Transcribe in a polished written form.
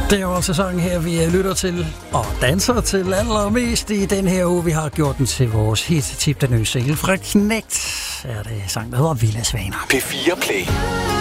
Det er jo altså sangen her, vi lytter til og danser til allermest i den her uge. Vi har gjort den til vores hit-tip, den nye single fra Knægt. Er det sang, der hedder Villa Svaner. P4 Play.